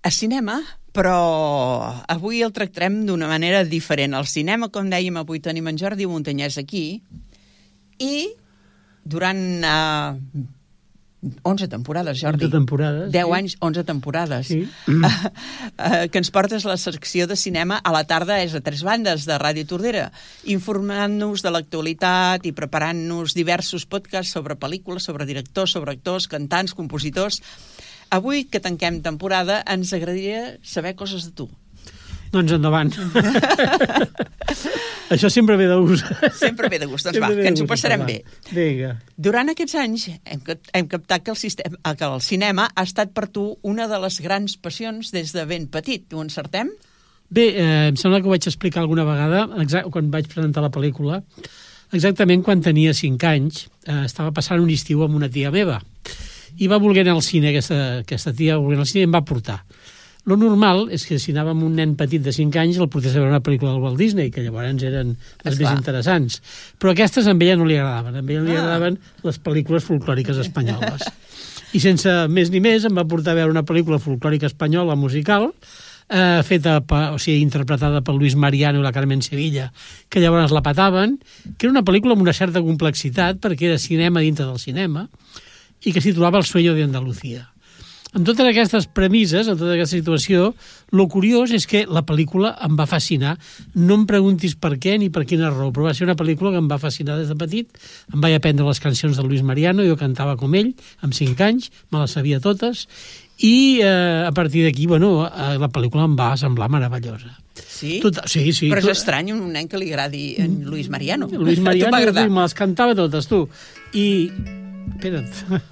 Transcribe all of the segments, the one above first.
a cinema, però avui el tractarem d'una manera diferent. El cinema, com dèiem, avui tenim en Jordi Muntanyès aquí, i durant 11 temporades, Jordi. 11 temporades. 10 anys, 11 temporades. Sí. Que ens portes la secció de cinema a la tarda, és a Tres Bandes, de Ràdio Tordera, informant-nos de l'actualitat i preparant-nos diversos podcasts sobre pel·lícules, sobre directors, sobre actors, cantants, compositors. Avui, que tanquem temporada, ens agradaria saber coses de tu. Doncs endavant. Això sempre ve de gust. Sempre ve de gust. Doncs va, que ens ho passarem bé. Vinga. Durant aquests anys hem captat que el cinema ha estat per tu una de les grans passions des de ben petit. Ho encertem? Bé, em sembla que ho vaig explicar alguna vegada, quan vaig presentar la pel·lícula. Exactament quan tenia 5 anys, estava passant un estiu amb una tia meva. I va voler anar al cine, aquesta tia va voler anar al cine i em va portar. Lo normal és que si anàvem un nen petit de 5 anys el portés a veure una pel·lícula del Walt Disney, que llavors eren les més interessants. Però aquestes a ella no li agradaven. A ella li agradaven les pel·lícules folclòriques espanyoles. I sense més ni més em va portar a veure una pel·lícula folclòrica espanyola musical, interpretada per Luis Mariano i la Carmen Sevilla, que llavors la petaven, que era una pel·lícula amb una certa complexitat, perquè era cinema dintre del cinema, i que situava el sueño de Andalucía. Amb totes aquestes premisses, en tota aquesta situació, lo curiós és que la pel·lícula em va fascinar. No em preguntis per què ni per quina raó, però va ser una pel·lícula que em va fascinar des de petit. Em vaig aprendre les cancions de Luis Mariano, jo cantava com ell, amb 5 anys, me les sabia totes, i a partir d'aquí, la pel·lícula em va semblar meravellosa. Sí? Sí. Però és estrany un nen que li agradi en Luis Mariano. Luis Mariano, me les cantava totes, tu. I... Espera't...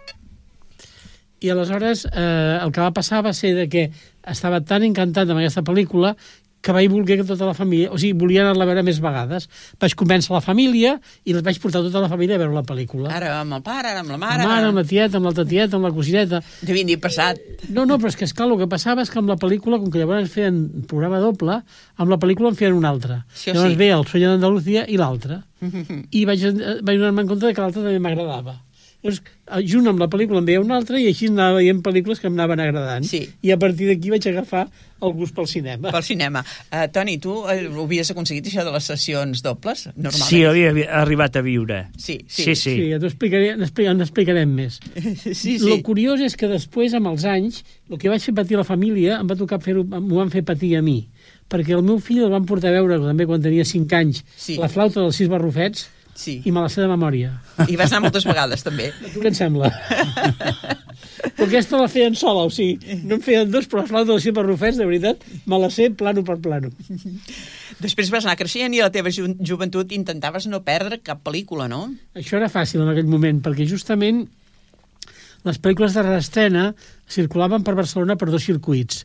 I aleshores el que va passar va ser que estava tan encantat amb aquesta pel·lícula que vaig voler que tota la família... O sigui, volia anar-la a veure més vegades. Vaig convèncer la família i les vaig portar tota la família a veure la pel·lícula. Ara amb el pare, ara amb la mare... Amb la mare, amb la tieta, amb l'altra tieta, amb la cosineta... Devien dir passat. No, però és que, esclar, el que passava és que amb la pel·lícula, com que llavors feien programa doble, amb la pel·lícula en feien una altra. Sí, llavors ve El sueño d'Andalucía i l'altra. I vaig donar-me en compte que l'altra també m'agradava. Llavors, junt amb la pel·lícula en veia una altra i així anava veient pel·lícules que em anaven agradant. Sí. I a partir d'aquí vaig agafar el gust pel cinema. Pel cinema. Toni, tu ho havies aconseguit, això de les sessions dobles? Normalment. Sí, havia arribat a viure. Sí. Sí, ja t'ho n'explicarem més. Sí. Lo curiós és que després, amb els anys, el que vaig fer patir a la família em va tocar m'ho van fer patir a mi. Perquè el meu fill el van portar a veure també quan tenia 5 anys, la flauta dels 6 barrufets, i me la sé de memòria. I vas anar moltes vegades, també. A tu què et sembla? Però aquesta la feien sola, o sigui, no en feien dos, però la flauta dels 6 barrufets, de veritat, me la sé plano per plano. Després vas anar creixent i a la teva joventut intentaves no perdre cap pel·lícula, no? Això era fàcil en aquell moment, perquè justament les pel·lícules de reestrena circulaven per Barcelona per 2 circuits.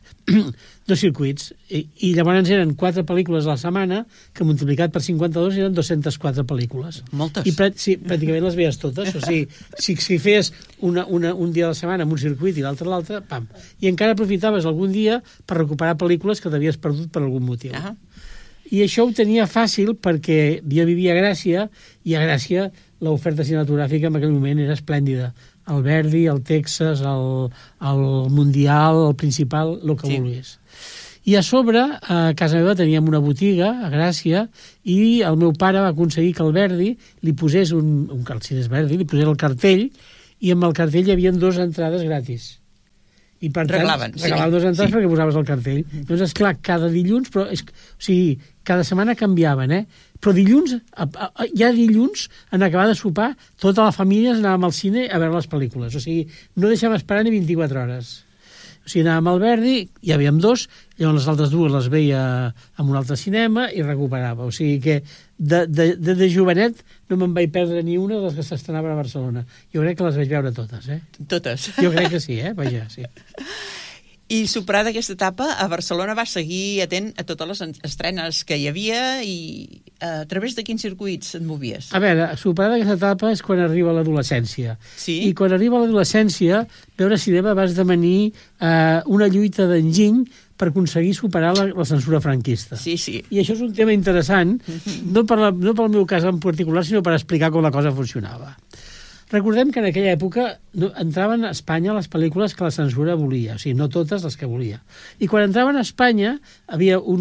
I llavors eren 4 pel·lícules a la setmana, que multiplicat per 52 eren 204 pel·lícules. Moltes. I pràcticament les veies totes. O sigui, si feies un dia a la setmana amb un circuit i l'altre, pam. I encara aprofitaves algun dia per recuperar pel·lícules que t'havies perdut per algun motiu. I això ho tenia fàcil perquè jo vivia a Gràcia, i a Gràcia l'oferta cinematogràfica en aquell moment era esplèndida. El Verdi, el Texas, el Mundial, el Principal, el que vulguis. I a sobre, a casa meva teníem una botiga, a Gràcia, i el meu pare va aconseguir que el Verdi li posés li posés el cartell, i amb el cartell hi havia 2 entrades gratis. I per tant, regalaven 2 entrades perquè posaves el cartell. Llavors, esclar, cada dilluns, cada setmana canviaven, però dilluns, ja dilluns, en acabar de sopar, tota la família anàvem al cine a veure les pel·lícules. O sigui, no deixàvem esperar ni 24 hores. O sigui, anàvem al Verdi, hi havíem 2, llavors les altres 2 les veia en un altre cinema i recuperava. O sigui que de jovenet no me'n vaig perdre ni una de les que s'estrenaven a Barcelona. Jo crec que les vaig veure totes, Totes. Jo crec que sí, vaja, sí. I superada aquesta etapa, a Barcelona vas seguir atent a totes les estrenes que hi havia i a través de quins circuits et movies? A veure, superada aquesta etapa és quan arriba l'adolescència. Sí? I quan arriba l'adolescència, veure cinema va esdevenir una lluita d'enginy per aconseguir superar la censura franquista. Sí. I això és un tema interessant, no pel meu cas en particular, sinó per explicar com la cosa funcionava. Recordem que en aquella època entraven a Espanya les pel·lícules que la censura volia, o sigui, no totes les que volia. I quan entraven a Espanya havia un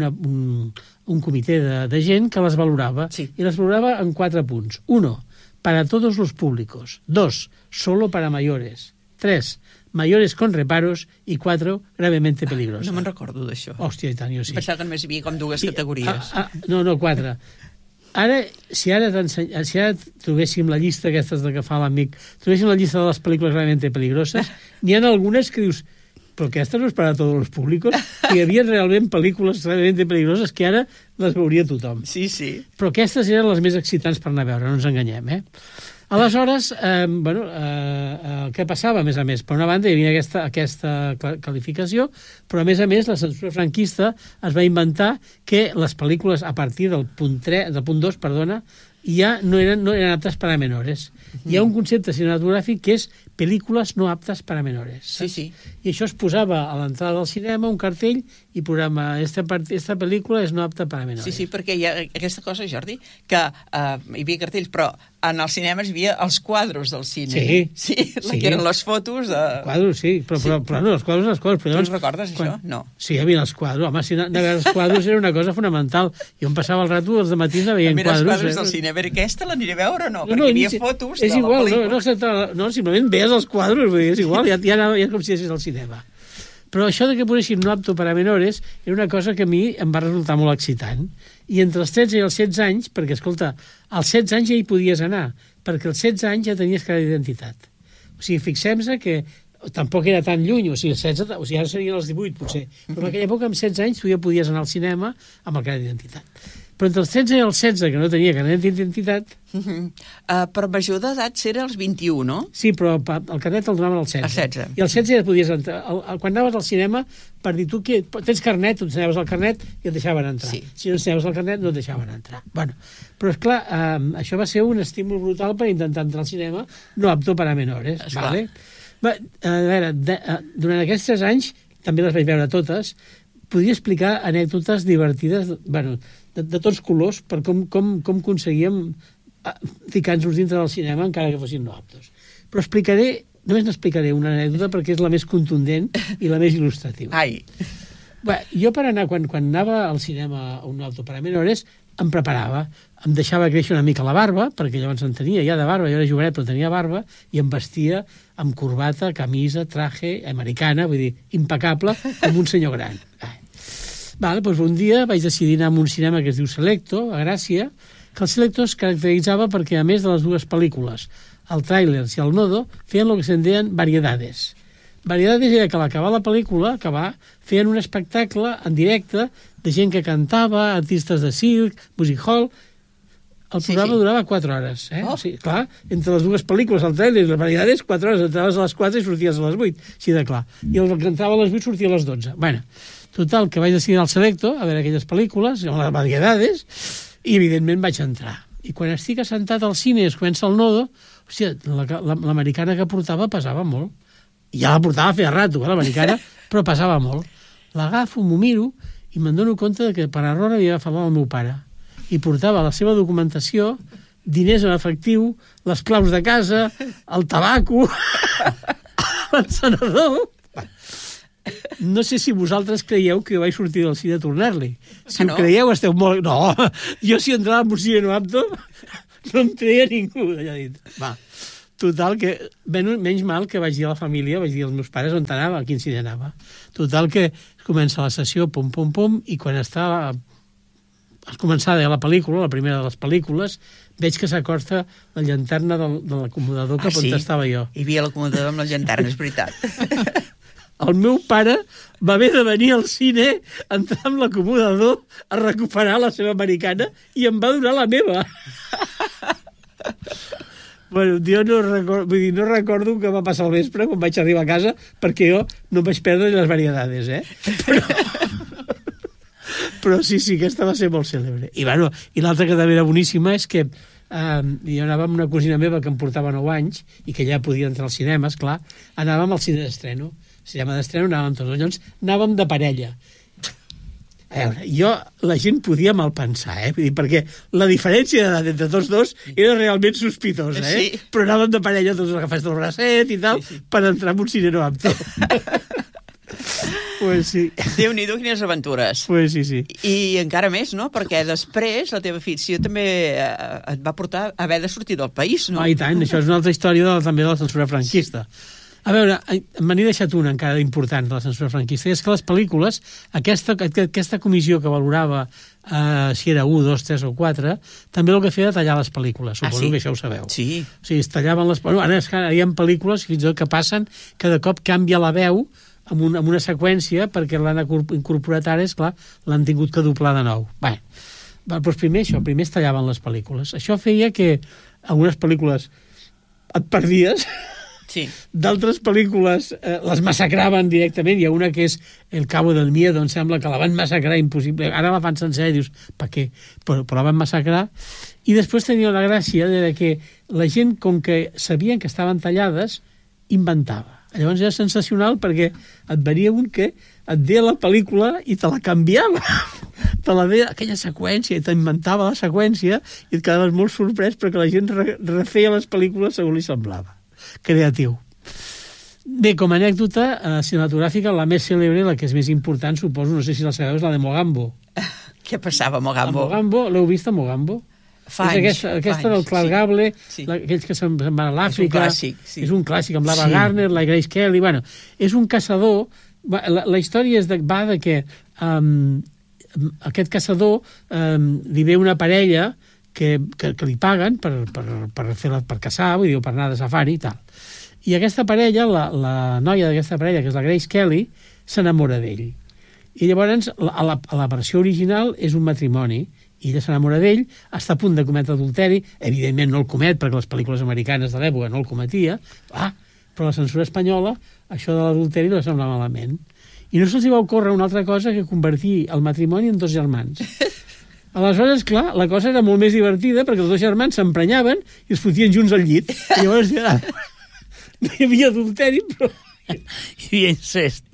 comitè de gent que les valorava, i les valorava en 4 punts. 1, para todos los públicos. 2, solo para mayores. 3, mayores con reparos, i 4, gravemente peligrosa. No me'n recordo d'això. Hòstia, i tant, jo sí. Pensava que només hi havia com 2 categories. No, 4. Ara, si ara trobéssim la llista aquestes de que fa l'amic, trobéssim la llista de les pel·lícules realmente peligroses, n'hi ha algunes que dius, però aquesta no és per a tots els públics? Hi havia realment pel·lícules realmente peligroses que ara les veuria tothom. Sí. Però aquestes eren les més excitants per anar a veure, no ens enganyem, Aleshores, què passava, a més? Per una banda, hi havia aquesta qualificació, però, a més, la censura franquista es va inventar que les pel·lícules, a partir del punt 2, ja no eren aptes per a menores. Hi ha un concepte cinematogràfic que és pel·lícules no aptes per a menores. Sí. I això es posava a l'entrada del cinema un cartell i programa, esta pel·lícula és no apta per a menores. Sí, perquè hi ha aquesta cosa, Jordi, que hi havia cartells, però en els cinemes hi havia els quadros del cine. Sí. Que eren les fotos de... Quadros, sí, però no, els quadros. Tu els recordes, això? No. Sí, hi havia els quadros. Home, si anar a veure els quadros era una cosa fonamental. Jo em passava el rato els dematins de veient quadros. Mira els quadros del cine. A veure, aquesta l'aniré a veure o no? Perquè hi havia fotos de la pel·lícula. No, simplement veies els quadros, vull dir, és igual, ja com si anessis al cinema. Però això de que posessin no apto per a menores era una cosa que a mi em va resultar molt excitant. I entre els 13 i els 16 anys, perquè, escolta, als 16 anys ja hi podies anar, perquè als 16 anys ja tenies cara d'identitat. O sigui, fixem-se que tampoc era tan lluny, o sigui, ara serien els 18, potser, però en aquella època, amb 16 anys, tu ja podies anar al cinema amb el cara d'identitat. Però entre els 13 i els 16, que no tenia carnet d'identitat... Per major d'edat era els 21, no? Sí, però el carnet el donaven als 16. Als 16. I als 16 ja podies entrar. Quan anaves al cinema, per dir tu que tens carnet, tu ensenyaves el carnet i et deixaven entrar. Sí. Si no ensenyaves el carnet, no et deixaven entrar. Bueno, però, esclar, això va ser un estímul brutal per intentar entrar al cinema no apto per a menores. Vale? A veure, durant aquests 3 anys, també les vaig veure totes, podria explicar anècdotes divertides, de tots colors, per com aconseguíem ficar-nos dintre del cinema encara que fossin no aptos. Però només n'explicaré una anècdota perquè és la més contundent i la més il·lustrativa. Ai! Jo per anar, quan anava al cinema a un apto per a menores, em preparava, em deixava créixer una mica la barba, perquè llavors en tenia ja de barba, jo era jovenet però tenia barba, i em vestia amb corbata, camisa, traje, americana, vull dir, impecable, com un senyor gran. Doncs un dia vaig decidir anar a un cinema que es diu Selecto, a Gràcia, que el Selecto es caracteritzava perquè, a més de les 2 pel·lícules, el Trailers i el Nodo, feien el que se'n deien variedades. Variedades era que a l'acabar la pel·lícula, feien un espectacle en directe de gent que cantava, artistes de circ, music hall. El programa durava 4 hores. O sigui, clar, entre les 2 pel·lícules, el trailer i les variedades, 4 hores, entraves a les 4 i sorties a les 8, així de clar. I el que entrava a les 8 sortia a les 12. Total, que vaig decidir al Selecto a veure aquelles pel·lícules, amb les variedades, i evidentment vaig entrar. I quan estic assentat al cine i es comença el Nodo, hòstia, l'americana que portava pesava molt. I ja la portava feia rato, l'americana, però pesava molt. L'agafo, m'ho miro, i me'n dono compte que per error havia agafat el meu pare. I portava la seva documentació, diners en efectiu, les claus de casa, el tabaco, l'encenedor... No sé si vosaltres creieu que jo vaig sortir del cine a tornar-li. Si ho creieu, esteu molt... No, jo si entrava en un cine no apto, no em treia ningú d'allà dintre. Total, que menys mal que vaig dir a la família, vaig dir als meus pares on anava, a quin cine anava. Total, que comença la sessió, pum, pum, pum, i quan està començada la pel·lícula, la primera de les pel·lícules, veig que s'acosta la llanterna de l'acomodador cap on estava jo. Hi havia l'acomodador amb la llanterna, és veritat. El meu pare va haver de venir al cine, entrar amb l'acomodador a recuperar la seva americana i em va donar la meva. Jo no recordo què va passar al vespre quan vaig arribar a casa, perquè jo no vaig perdre les variedades, Però sí, aquesta va ser molt cèlebre. I l'altra que també era boníssima és que jo anava amb una cosina meva que em portava 9 anys i que ja podia entrar als cinemes, clar, anàvem al cine d'estreno. Cinema d'estreno anàvem tots, llavors anàvem de parella. A veure, la gent podia malpensar, vull dir, perquè la diferència d'edat entre tots dos era realment sospitosa, Sí. Però anàvem de parella tots agafats del bracet i tal, per entrar en un cinema amb tu. Pues sí. Déu-n'hi-do, quines aventures. Pues sí. I encara més, no? Perquè després la teva afició també et va portar a haver de sortir del país, no? I tant, això és una altra història també de la censura franquista. A veure, me n'he deixat una encara important de la censura franquista, i és que les pel·lícules, aquesta comissió que valorava si era 1, 2, 3 o 4, també el que feia era tallar les pel·lícules, suposo que això ho sabeu. Sí. O sigui, es tallaven les... Bueno, ara hi ha pel·lícules fins i tot que passen que de cop canvia la veu amb una seqüència perquè l'han incorporat ara, esclar, l'han tingut que doblar de nou. Bé, doncs primer es tallaven les pel·lícules. Això feia que algunes pel·lícules et perdies, sí. D'altres pel·lícules les massacraven directament. Hi ha una que és El Cabo del Miedo, em sembla que la van massacrar impossible. Ara la fan sencera i dius, per què? Però la van massacrar. I després tenia la gràcia de que la gent, com que sabien que estaven tallades, inventava. Llavors era sensacional perquè et venia un que et deia la pel·lícula i te la canviava. Te la deia aquella seqüència i t'inventava la seqüència i et quedaves molt sorprès perquè la gent refeia les pel·lícules segons li semblava. Creatiu. Bé, com a anècdota cinematogràfica, la més cèlebre, la que és més important, suposo, no sé si la sabeu, és la de Mogambo. Què passava a Mogambo? A Mogambo, l'heu vist a Mogambo? Fa anys. Aquesta del Clark Gable, aquells que se'n van a l'Àfrica. És un clàssic, sí. És un clàssic, amb l'Ava Gardner, la Grace Kelly, bueno, és un caçador, la història va de que aquest caçador li ve una parella que li paguen per caçar, vull dir, per anar de safari i tal. I aquesta parella, la noia d'aquesta parella, que és la Grace Kelly, s'enamora d'ell. I llavors, a la versió original és un matrimoni, i ella s'enamora d'ell, està a punt de cometre adulteri, evidentment no el comet, perquè les pel·lícules americanes de l'època no el cometia, però la censura espanyola, això de l'adulteri no sembla malament. I no se'ls va ocórrer una altra cosa que convertir el matrimoni en 2 germans. Aleshores, clar, la cosa era molt més divertida perquè els 2 germans s'emprenyaven i es fotien junts al llit. I llavors no hi havia adulteri, però... Hi havia incest.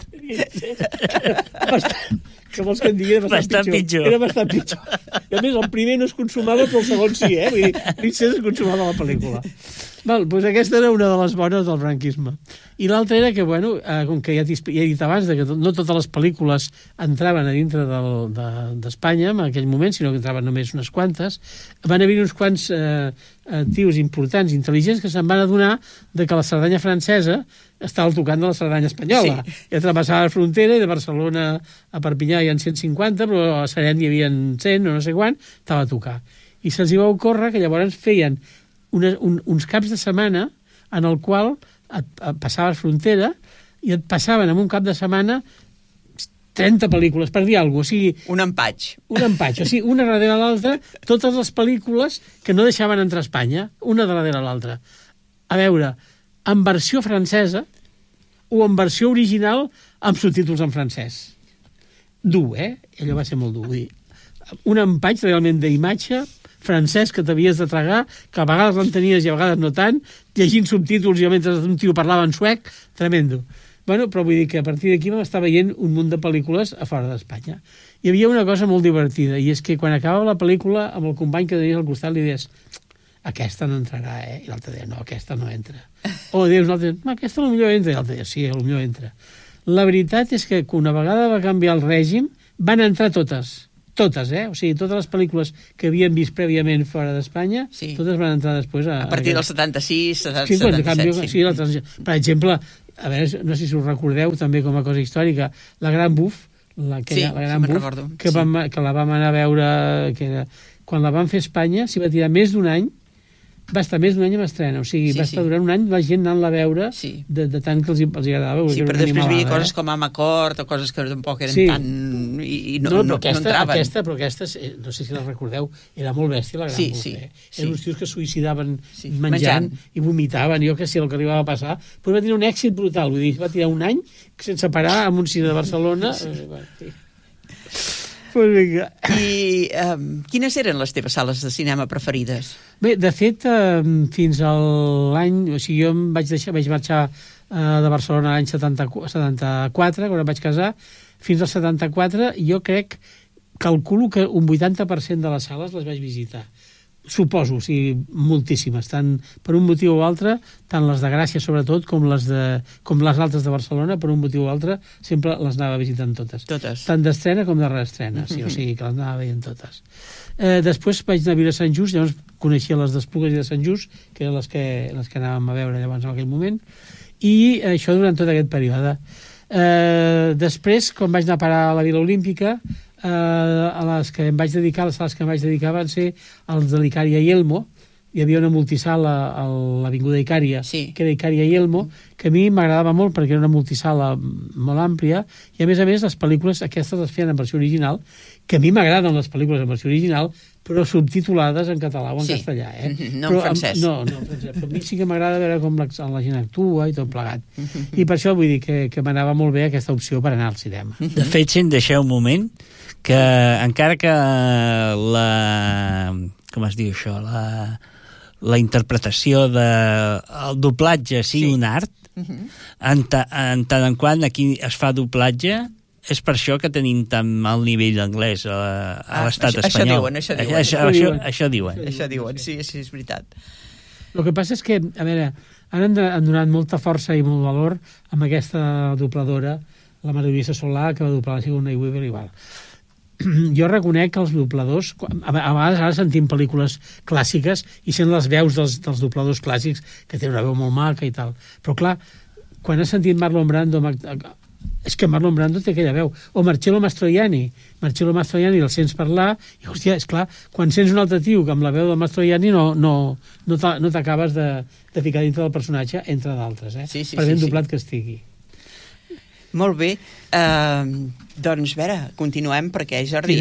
Que vols que et digui, era bastant pitjor. Era bastant pitjor. I a més, el primer no es consumava, però el segon sí, Vull dir, l'incest es consumava a la pel·lícula. Doncs aquesta era una de les bones del franquisme. I l'altra era que, bueno, com que ja he dit abans, que no totes les pel·lícules entraven a dintre d'Espanya en aquell moment, sinó que entraven només unes quantes, van haver uns quants tios importants, intel·ligents, que se'n van adonar que la Cerdanya francesa estava al tocant de la Cerdanya espanyola. Sí. I travessava la frontera i de Barcelona a Perpinyà hi ha 150, però a Sallent hi havia 100 o no sé quant, estava a tocar. I se'ls va ocórrer que llavors feien uns caps de setmana en el qual passaves frontera i et passaven en un cap de setmana 30 pel·lícules, per dir alguna cosa. O sigui, un empatx. Un empatx, o sigui, una darrere l'altra, totes les pel·lícules que no deixaven entrar a Espanya, una darrere l'altra. A veure, en versió francesa o en versió original amb subtítols en francès. Dur, Allò va ser molt dur. Vull dir, un empatx realment d'imatge francès que t'havies de tragar, que a vegades l'entenies i a vegades no tant, llegint subtítols i mentre un tio parlava en suec, tremendo. Bueno, però vull dir que a partir d'aquí vam estar veient un munt de pel·lícules a fora d'Espanya. Hi havia una cosa molt divertida, i és que quan acabava la pel·lícula, amb el company que tenies al costat li deies aquesta no entrarà, I l'altre deia, no, aquesta no entra. O dius, l'altre deia, aquesta potser entra, i l'altre deia, sí, potser entra. La veritat és que una vegada va canviar el règim, van entrar totes, o sigui, totes les pel·lícules que havíem vist prèviament fora d'Espanya, totes van entrar després a partir del 76, 77, sí. Per exemple, a veure, no sé si us recordeu també com a cosa històrica, la Gran Buf, la Gran Buf, que la vam anar a veure, quan la van fer a Espanya, s'hi va tirar més d'un any, va estar més d'un any en estrena, o sigui, va estar durant un any la gent anant-la a veure de tant que els agradava. Sí, però després hi havia coses com Amacord o coses que tampoc eren tan... i no entraven. Però aquesta, no sé si la recordeu, era molt bèstia, la Gran Buf. Eren uns tios que suïcidaven menjant i vomitaven, jo que sé el que li va passar, però va tenir un èxit brutal, vull dir, va tirar un any sense parar en un cine de Barcelona. I quines eren les teves sales de cinema preferides? Bé, de fet, fins a l'any... O sigui, jo vaig marxar de Barcelona l'any 74, quan em vaig casar. Fins al 74, jo crec calculo que un 80% de les sales les vaig visitar. Suposo, o sigui, moltíssimes, tant per un motiu o altre, tant les de Gràcia sobretot com les altres de Barcelona, per un motiu o altre, sempre les anava visitant totes. Tant d'estrena com de reestrena, sí, o sigui que les anava veient totes. Després vaig anar a viure a Sant Just, llavors coneixia les d'Esplugues i de Sant Just, que eren les que anàvem a veure llavors en aquell moment, i això durant tot aquest període. Després, quan vaig anar a parar a la Vila Olímpica, a les que em vaig dedicar, les sales que em vaig dedicar van ser els de l'Icària i Elmo. Hi havia una multisala a l'Avinguda Icària, que era Icària i Elmo, que a mi m'agradava molt perquè era una multisala molt àmplia, i a més les pel·lícules aquestes les feien en versió original, que a mi m'agraden les pel·lícules en versió original, però subtitulades en català o en castellà. No en francès. No, en francès. Però a mi sí que m'agrada veure com la gent actua i tot plegat. I per això vull dir que m'anava molt bé aquesta opció per anar al cinema. De fet, si em deixeu un moment, que encara que com es diu això, la interpretació del doblatge sigui un art, en tant en quant aquí es fa doblatge, és per això que tenim tan mal nivell d'anglès a l'estat espanyol. Això diuen. Això diuen, sí, és veritat. El que passa és que, a veure, han donat molta força i molt valor amb aquesta dobladora, la Maria Solà, que va doblar la Sigourney Weaver igual. Jo reconec que els dobladors, a vegades ara sentim pel·lícules clàssiques i sent les veus dels dobladors clàssics, que tenen una veu molt maca i tal, però clar, quan has sentit Marlon Brando, és que Marlon Brando té aquella veu, o Marcello Mastroianni el sents parlar, i hòstia, esclar, quan sents un altre tio que amb la veu de Mastroianni no t'acabes de ficar dintre del personatge, entre d'altres, per ben doblat que estigui. Molt bé. Doncs, a veure, continuem, perquè, Jordi,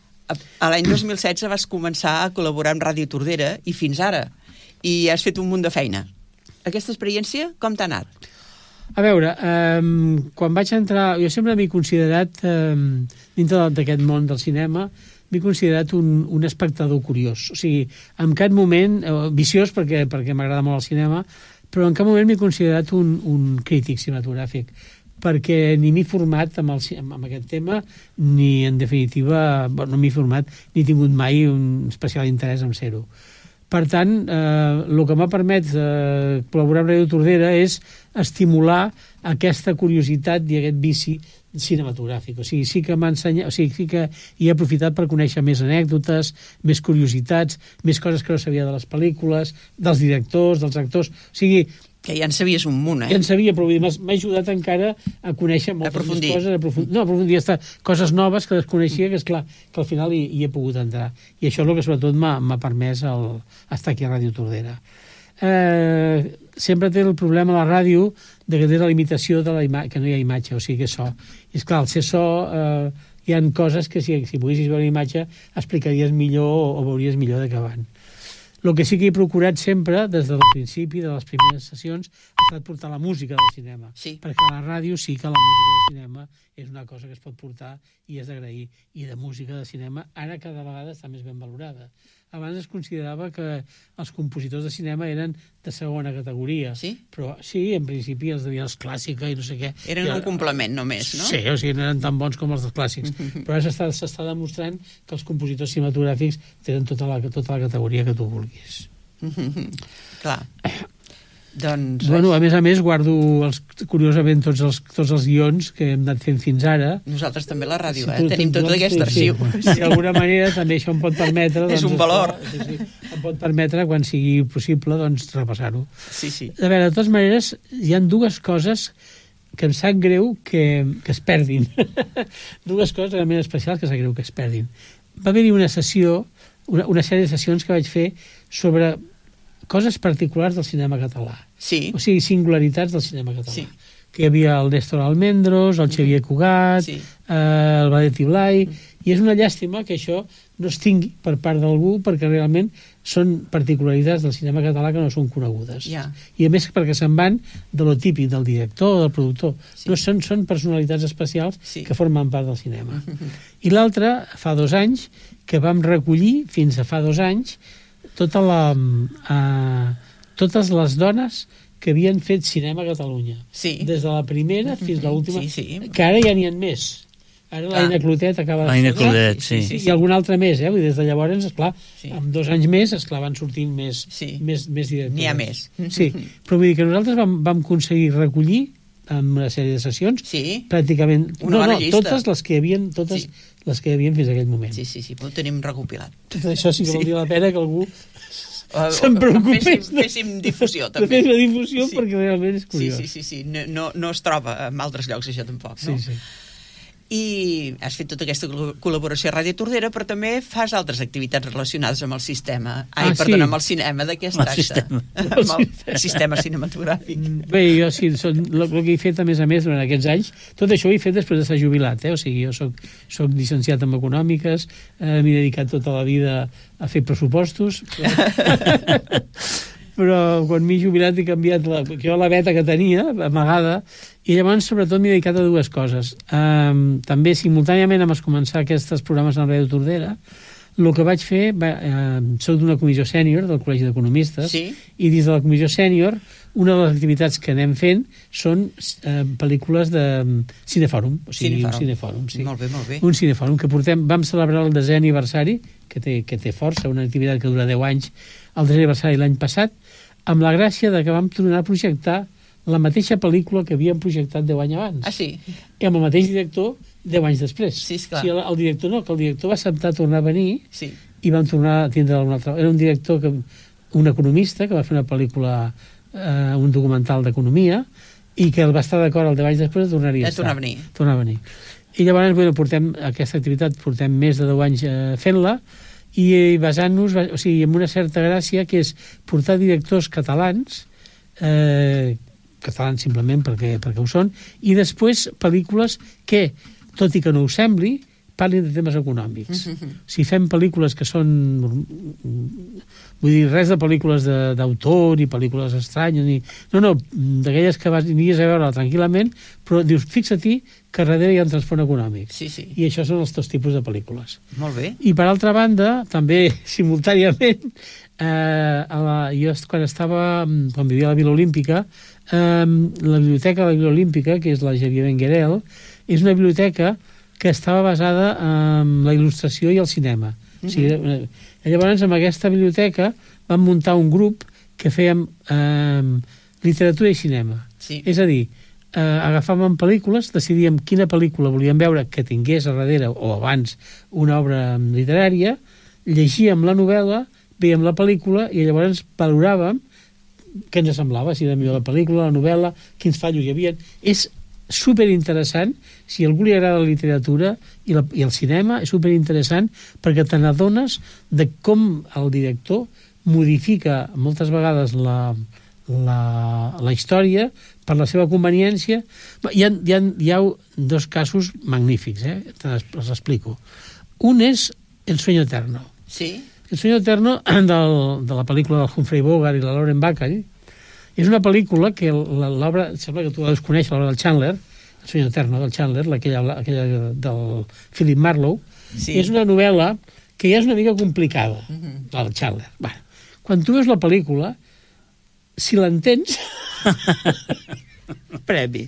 a l'any 2016 vas començar a col·laborar amb Ràdio Tordera i fins ara, i has fet un munt de feina. Aquesta experiència, com t'ha anat? A veure, quan vaig entrar... Jo sempre m'he considerat, dintre d'aquest món del cinema, m'he considerat un espectador curiós. O sigui, en cap moment, viciós perquè m'agrada molt el cinema, però en cap moment m'he considerat un crític cinematogràfic, perquè ni m'he format amb aquest tema, ni en definitiva no m'he format, ni he tingut mai un especial interès en ser-ho. Per tant, el que m'ha permès col·laborar amb Ràdio Tordera és estimular aquesta curiositat i aquest vici cinematogràfic. O sigui, sí que m'ha ensenyat, o sigui, sí que hi he aprofitat per conèixer més anècdotes, més curiositats, més coses que no sabia de les pel·lícules, dels directors, dels actors. O sigui, que ja en sabies un munt, Ja en sabia, però m'ha ajudat encara a conèixer moltes més coses, aprofundir coses noves que desconeixia, que és clar, que al final hi he pogut entrar. I això és el que sobretot m'ha permès estar aquí a Ràdio Tordera. Sempre té el problema a la ràdio de que té la limitació que no hi ha imatge, o sigui que és so. I és clar, al ser so hi ha coses que si poguessis veure imatge explicaries millor o veuries millor de què van. El que sí que he procurat sempre, des del principi de les primeres sessions, ha estat portar la música del cinema. Perquè a la ràdio sí que la música del cinema és una cosa que es pot portar i és d'agrair. I de música de cinema ara cada vegada està més ben valorada. Abans es considerava que els compositors de cinema eren de segona categoria. Sí? Però sí, en principi els devien els clàssica i no sé què. Eren un complement només, no? Sí, o sigui, no eren tan bons com els dels clàssics. Però ara s'està demostrant que els compositors cinematogràfics tenen tota la categoria que tu vulguis. Clar. Doncs... Bueno, a més, guardo curiosament tots els guions que hem anat fent fins ara. Nosaltres també a la ràdio, tenim tot aquest arxiu. D'alguna manera també això em pot permetre... És un valor. Em pot permetre, quan sigui possible, repassar-ho. Sí. A veure, de totes maneres, hi ha dues coses que em sap greu que es perdin. Dues coses realment especials que sap greu que es perdin. Va haver-hi una sessió, una sèrie de sessions que vaig fer sobre coses particulars del cinema català. Sí. O sigui, singularitats del cinema català. Sí. Que hi havia el Néstor Almendros, el Xavier Cugat, el Valentí Blai, i és una llàstima que això no es tingui per part d'algú, perquè realment són particularitats del cinema català que no són conegudes. I a més perquè se'n van de lo típic del director o del productor. No són personalitats especials que formen part del cinema. I l'altra, fa 2 anys, que vam recollir, fins a fa 2 anys, totes les dones que havien fet cinema a Catalunya. Des de la primera fins a l'última, que ara ja n'hi ha més. Ara l'Aina Clotet acaba de... L'Aina Clotet, sí. I algun altre més, I des de llavors, esclar, amb 2 anys més, esclar, van sortint més directors. N'hi ha més. Sí, però vull dir que nosaltres vam aconseguir recollir amb una sèrie de sessions, pràcticament... totes les que hi havia, les que hi havia fins a aquell moment. Sí, ho tenim recopilat. Tot això sí que valdria la pena que algú se'n preocupés. Féssim difusió, també. Fes la difusió, perquè realment és curiós. Sí. No es troba en altres llocs, això tampoc, no? Sí. I has fet tota aquesta col·laboració a Ràdio Tordera, però també fas altres activitats relacionades amb el sistema. Amb el cinema, de què es tracta? Amb el sistema cinematogràfic. Bé, jo sí, el que he fet, a més durant aquests anys, tot això ho he fet després d'estar jubilat, O sigui, jo soc llicenciat en econòmiques, m'he dedicat tota la vida a fer pressupostos, però quan m'he jubilat he canviat la beta que tenia, amagada, i llavors sobretot m'he dedicat a 2 coses. També simultàniament amb començar aquests programes a la Ràdio Tordera, el que vaig fer, soc d'una comissió sènior del Col·legi d'Economistes, i dins de la comissió sènior una de les activitats que anem fent són pel·lícules de cinefòrum, o sigui, un cinefòrum. Molt bé. Un cinefòrum que vam celebrar el 10è aniversari, que té força, una activitat que dura 10 anys, el 10è aniversari l'any passat, amb la gràcia de que vam tornar a projectar la mateixa pel·lícula que havíem projectat 10 anys abans. Ah, sí? I amb el mateix director 10 anys després. Sí, esclar. El director no, que el director va acceptar tornar a venir i van tornar a tindre una altra... Era un director, un economista, que va fer una pel·lícula, un documental d'economia, i que el va estar d'acord el 10 anys després de tornar a venir. I llavors, aquesta activitat portem més de 10 anys fent-la, i basant-nos, o sigui, amb una certa gràcia, que és portar directors catalans, catalans simplement perquè ho són, i després pel·lícules que, tot i que no ho sembli, parlin de temes econòmics. Si fem pel·lícules que són... Vull dir, res de pel·lícules d'autor, ni pel·lícules estranyes, No, d'aquelles que aniries a veure tranquil·lament, però dius, fixa-t'hi que darrere hi ha un transport econòmic. I això són els 2 tipus de pel·lícules. Molt bé. I per altra banda, també simultàniament, jo quan vivia a la Vila Olímpica, la biblioteca de la Vila Olímpica, que és la Xavier Benguerel, és una biblioteca que estava basada en la il·lustració i el cinema. O sigui, llavors, amb aquesta biblioteca vam muntar un grup que fèiem literatura i cinema. És a dir, agafàvem pel·lícules, decidíem quina pel·lícula volíem veure que tingués a darrere o abans una obra literària, llegíem la novel·la, veiem la pel·lícula i llavors valoràvem què ens semblava, si era millor la pel·lícula, la novel·la, quins fallos hi havia. És superinteressant, si a algú li agrada la literatura i el cinema, és superinteressant perquè te n'adones de com el director modifica moltes vegades la història per la seva conveniència. Hi ha 2 casos magnífics, els explico. Un és El sueño eterno. Sí. El sueño eterno de la pel·lícula del Humphrey Bogart i la Lauren Bacall és una pel·lícula que l'obra, sembla que tu la deus conèixer, l'obra del Chandler, El sueño eterno del Chandler, aquella del Philip Marlowe, és una novel·la que ja és una mica complicada, la del Chandler. Quan tu veus la pel·lícula, si l'entens, premi.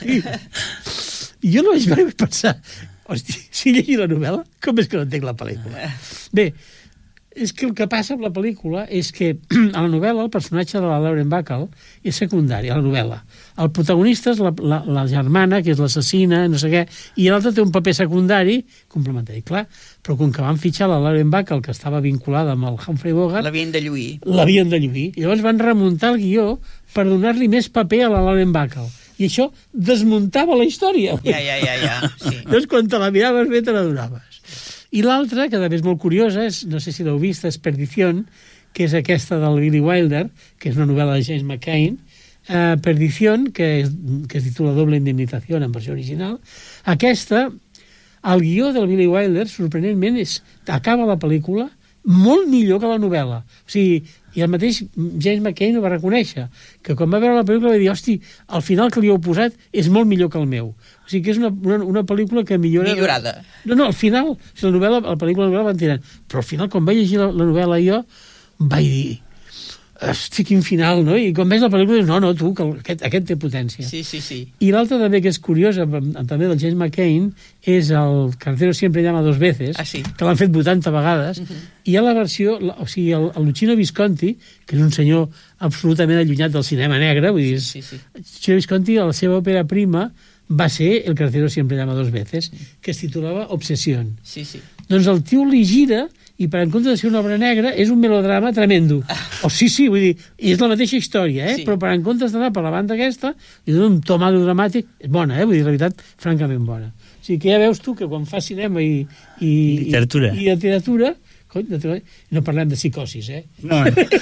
I jo no vaig pensar, hosti, si llegir la novel·la, com és que no entenc la pel·lícula? Bé, és que el que passa amb la pel·lícula és que a la novel·la el personatge de la Lauren Bacall és secundari, a la novel·la. El protagonista és la germana, que és l'assassina, no sé què, i l'altre té un paper secundari, complementari, clar, però com que van fitxar la Lauren Bacall, que estava vinculada amb el Humphrey Bogart... L'havien de lluir. Llavors van remuntar el guió per donar-li més paper a la Lauren Bacall. I això desmuntava la història. Ja. Sí. Doncs quan te la miraves bé te l'adonaves. I l'altra, que també és molt curiosa, no sé si l'heu vist, és Perdición, que és aquesta del Billy Wilder, que és una novel·la de James McCain. Perdición, que es titula Doble indemnitzación en versió original. Aquesta, el guió del Billy Wilder, sorprenentment, acaba la pel·lícula molt millor que la novel·la. O sigui, i el mateix James McCain ho va reconèixer, que quan va veure la pel·lícula va dir, hosti, al final que li heu posat és molt millor que el meu. O sigui que és una pel·lícula que millora... Millorada. No, al final, si la pel·lícula i la novel·la van tirant. Però al final, quan vaig llegir la novel·la jo, vaig dir, hosti, quin final, no? I quan veus la pel·lícula dius, no, tu, que aquest té potència. Sí. I l'altre també que és curiós, també del James McCain, és el Cartero siempre llama dos veces, que l'han fet 80 vegades, i hi ha la versió, o sigui, el Luchino Visconti, que és un senyor absolutament allunyat del cinema negre, vull dir, Luchino Visconti, a la seva òpera prima, va ser El Cartero siempre llama dos veces, que es titulava Obsession. Doncs el tio li gira i per en compte de ser una obra negra és un melodrama tremendo. Sí, vull dir, és la mateixa història, però per en comptes d'anar per la banda aquesta, li dona un to dramàtic, és bona, vull dir, la veritat, francament bona. O sigui que ja veus tu que quan fas cinema i literatura, no parlem de psicosis, No,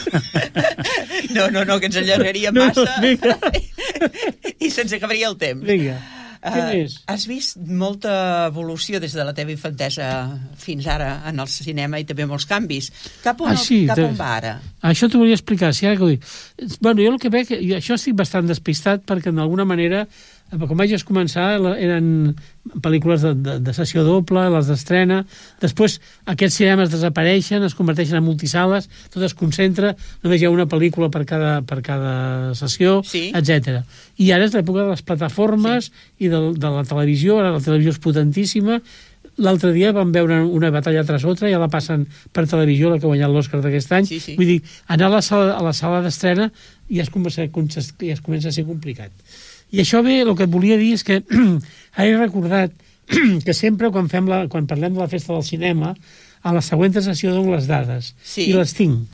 que ens allargaria massa i se'ns acabaria el temps. Vinga. Has vist molta evolució des de la teva infantesa fins ara en el cinema i també molts canvis. Cap on va ara? Això t'ho volia explicar. Bueno, jo el que veig, això estic bastant despistat perquè d'alguna manera, com vaig començar, eren pel·lícules de sessió doble, les d'estrena, després aquests cinemes desapareixen, es converteixen en multisales, tot es concentra, només hi ha una pel·lícula per cada sessió, etc. I ara és l'època de les plataformes i de la televisió, ara la televisió és potentíssima. L'altre dia vam veure una batalla tras altra, ja la passen per televisió, la que ha guanyat l'Òscar d'aquest any. Vull dir, anar a la sala d'estrena ja es comença a ser complicat. I això bé, el que et volia dir és que he recordat que sempre quan parlem de la festa del cinema, a la següent sessió dono les dades, i les tinc.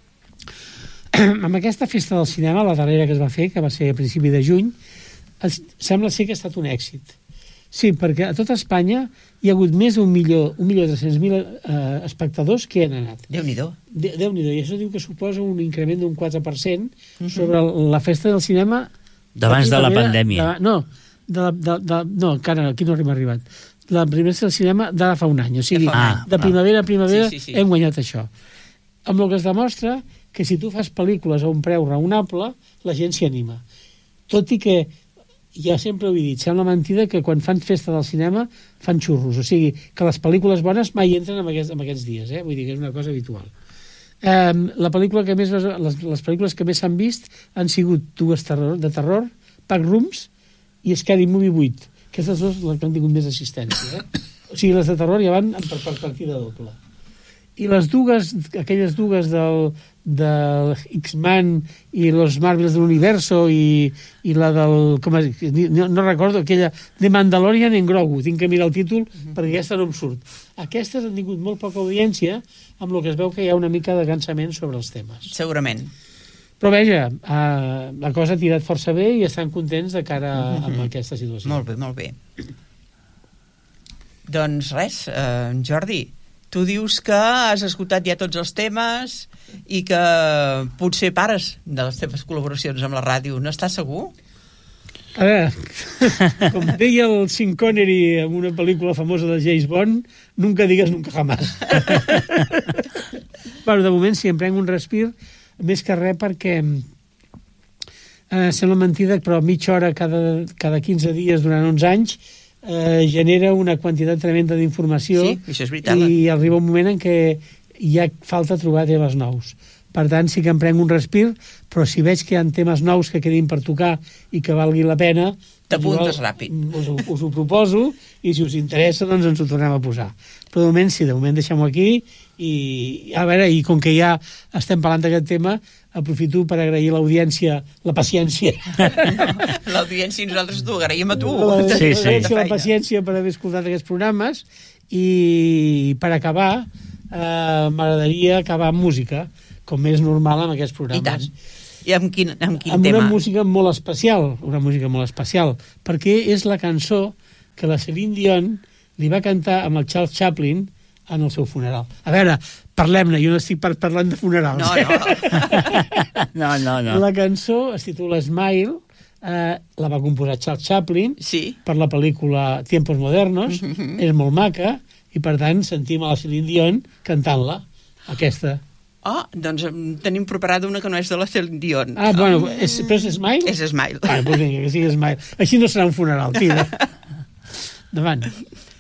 Amb aquesta festa del cinema, la darrera que es va fer, que va ser a principi de juny, sembla ser que ha estat un èxit. Sí, perquè a tot Espanya hi ha hagut més d'1.300.000 espectadors que han anat. Déu-n'hi-do. I això diu que suposa un increment d'un 4% sobre la festa del cinema d'abans de la pandèmia. No, encara aquí no hem arribat. La primera del cinema de fa un any. O sigui, de primavera a primavera hem guanyat això. Amb el que es demostra que si tu fas pel·lícules a un preu raonable, la gent s'hi anima. Tot i que, ja sempre ho he dit, sembla mentida que quan fan festa del cinema fan xurros. O sigui, que les pel·lícules bones mai entren en aquests dies. Vull dir que és una cosa habitual. Les pel·lícules que més s'han vist han sigut dues de terror, Pack Rooms i Scary Movie 8. Aquestes dues les que han tingut més assistència. O sigui, les de terror ja van per partida doble. I aquelles dues del X-Men i los Marvels de l'Universo i la del... no recordo, aquella de Mandalorian en Grogu, tinc que mirar el títol perquè aquesta no em surt. Aquestes han tingut molt poca audiència, amb el que es veu que hi ha una mica de cansament sobre els temes. Segurament. Però veja, la cosa ha tirat força bé i estan contents de cara a aquesta situació. Molt bé. Doncs res, Jordi, tu dius que has esgotat ja tots els temes i que potser pares de les teves col·laboracions amb la ràdio. N'estàs segur? A veure, com deia el Sean Connery en una pel·lícula famosa de James Bond, nunca digues nunca jamás. Bueno, de moment sí, em prenc un respir, més que res perquè sembla mentida, però mitja hora cada 15 dies durant 11 anys genera una quantitat tremenda d'informació, això és veritat, i arriba un moment en què ja falta trobar temes nous. Per tant, sí que em prenc un respir, però si veig que hi ha temes nous que quedin per tocar i que valgui la pena, t'apuntes ràpid. Us ho proposo, i si us interessa, doncs ens ho tornem a posar. Però de moment sí, de moment deixem-ho aquí, i a veure, i com que ja estem parlant d'aquest tema, aprofito per agrair a l'audiència la paciència. L'audiència nosaltres t'ho agraïm a tu. La paciència per haver escoltat aquests programes, i per acabar, m'agradaria acabar amb música, com és normal en aquests programes. I tant. I amb quin tema? Amb una música molt especial, perquè és la cançó que la Celine Dion li va cantar amb el Charles Chaplin en el seu funeral. A veure, parlem-ne, jo no estic parlant de funerals. No. La cançó es titula Smile, la va composar Charles Chaplin per la pel·lícula Tiempos Modernos, és molt maca, i per tant sentim a la Celine Dion cantant-la, aquesta. Doncs tenim preparada una que no és de la Celine Dion. Bueno, però és Smile? És Smile. Doncs vinga, que sigui Smile. Així no serà un funeral, tira. Endavant.